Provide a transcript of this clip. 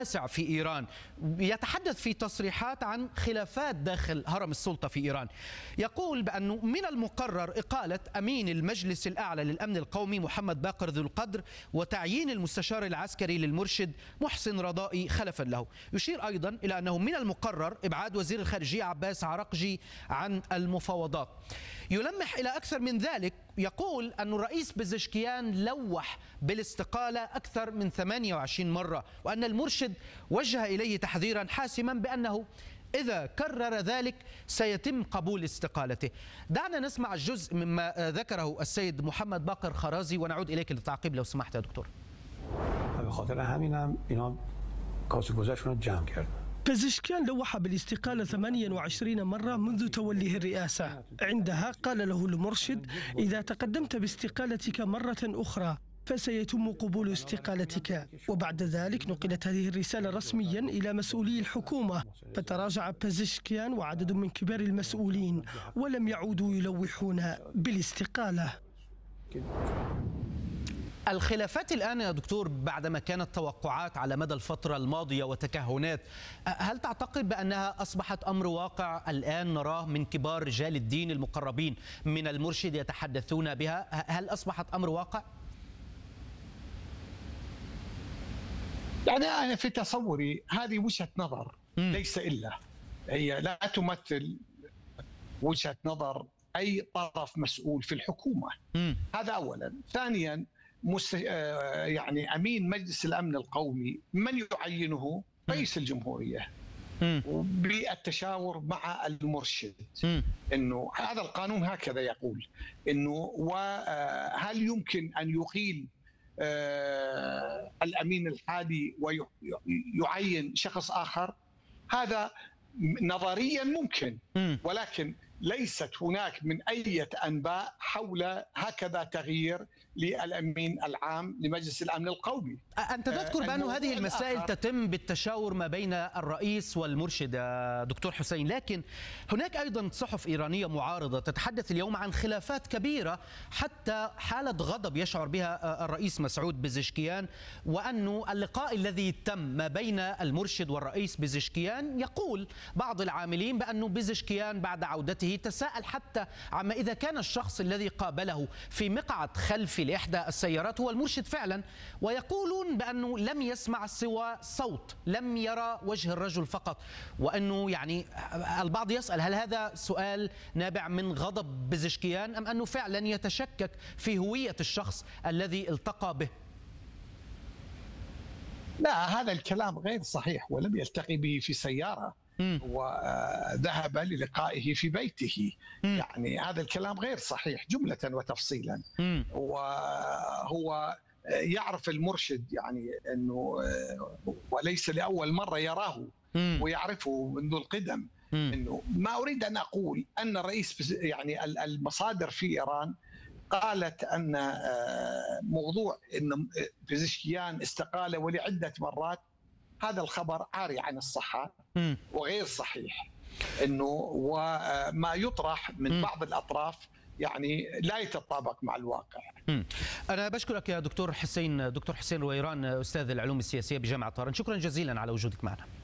واسع في إيران، يتحدث في تصريحات عن خلافات داخل هرم السلطة في إيران. يقول بأنه من المقرر إقالة أمين المجلس الأعلى للأمن القومي محمد باقر ذو القدر وتعيين المستشار العسكري للمرشد محسن رضائي خلفا له. يشير أيضا إلى أنه من المقرر إبعاد وزير الخارجية عباس عراقجي عن المفاوضات. يلمح إلى أكثر من ذلك، يقول أن الرئيس بزشكيان لوح بالاستقالة أكثر من 28 مرة، وأن المرشد وجه إليه تحذيرا حاسما بأنه إذا كرر ذلك سيتم قبول استقالته. دعنا نسمع الجزء مما ذكره السيد محمد باقر خرازي ونعود إليك للتعقيب لو سمحت يا دكتور. بزشكيان لوح بالاستقالة 28 مرة منذ توليه الرئاسة. عندها قال له المرشد: إذا تقدمت باستقالتك مرة أخرى فسيتم قبول استقالتك. وبعد ذلك نقلت هذه الرسالة رسميا إلى مسؤولي الحكومة، فتراجع بزشكيان وعدد من كبار المسؤولين ولم يعودوا يلوحون بالاستقالة. الخلافات الآن يا دكتور بعدما كانت توقعات على مدى الفترة الماضية وتكهنات، هل تعتقد بأنها أصبحت أمر واقع الآن نراه من كبار رجال الدين المقربين من المرشد يتحدثون بها؟ هل أصبحت أمر واقع؟ يعني أنا في تصوري هذه وجهة نظر ليس إلا، هي لا تمثل وجهة نظر أي طرف مسؤول في الحكومة. هذا أولا. ثانيا، يعني أمين مجلس الأمن القومي من يعينه؟ رئيس الجمهورية بالتشاور مع المرشد. إنه هذا القانون هكذا يقول، إنه وهل يمكن أن يقيل الأمين الحالي ويعين شخص آخر؟ هذا نظريا ممكن، ولكن ليست هناك من أي أنباء حول هكذا تغيير للأمين العام لمجلس الأمن القومي. أنت تذكر بأن هذه المسائل تتم بالتشاور ما بين الرئيس والمرشد دكتور حسين، لكن هناك أيضا صحف إيرانية معارضة تتحدث اليوم عن خلافات كبيرة، حتى حالة غضب يشعر بها الرئيس مسعود بزشكيان، وأن اللقاء الذي تم ما بين المرشد والرئيس بزشكيان يقول بعض العاملين بأن بزشكيان بعد عودته تساءل حتى عما إذا كان الشخص الذي قابله في مقعد خلفي لإحدى السيارات هو المرشد فعلا، ويقولون بأنه لم يسمع سوى صوت، لم يرى وجه الرجل فقط. وأنه يعني البعض يسأل هل هذا سؤال نابع من غضب بزشكيان أم أنه فعلا يتشكك في هوية الشخص الذي التقى به؟ لا، هذا الكلام غير صحيح، ولم يلتقي به في سيارة وذهب للقائه في بيته. يعني هذا الكلام غير صحيح جملة وتفصيلا. وهو يعرف المرشد يعني أنه وليس لأول مرة يراه ويعرفه منذ القدم. أنه ما أريد أن أقول أن الرئيس يعني المصادر في إيران قالت أن موضوع أن بزشكيان استقال ولعدة مرات، هذا الخبر عاري عن الصحة وغير صحيح. انه وما يطرح من بعض الاطراف يعني لا يتطابق مع الواقع. انا بشكرك يا دكتور حسين رويران، استاذ العلوم السياسية بجامعة طهران، شكرا جزيلا على وجودك معنا.